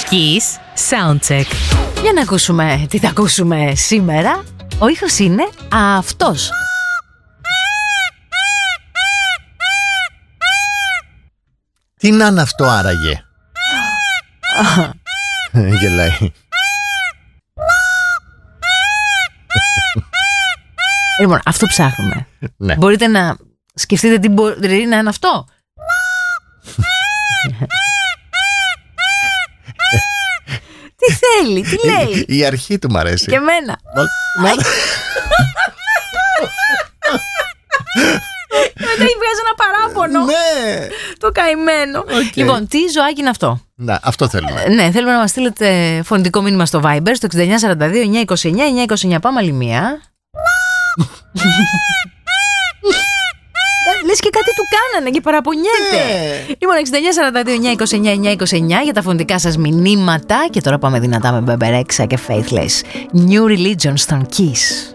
Kiss Soundcheck. Για να ακούσουμε τι θα ακούσουμε σήμερα. Ο ήχος είναι αυτός. Τι να είναι αυτό άραγε? Γελάει. Λοιπόν, αυτό ψάχνουμε. Ναι. Μπορείτε να σκεφτείτε τι μπορεί να είναι αυτό? Τι θέλει, τι λέει? Η αρχή του μ' αρέσει. Και εμένα. Μετά βγάζει ένα παράπονο. Ναι. Το καημένο. Okay. Λοιπόν, τι ζωάκι είναι αυτό? Ναι, αυτό θέλουμε. Ναι, θέλουμε να μας στείλετε φωνητικό μήνυμα στο Viber στο 6942 929 929. Πάμε άλλη μία. Λες και κάτι του κάνανε και παραπονιέται. Λοιπόν, 6942 929 929 για τα φωνητικά σας μηνύματα. Και τώρα πάμε δυνατά με Μπεμπερέξα και Faithless. New Religion στον Kiss.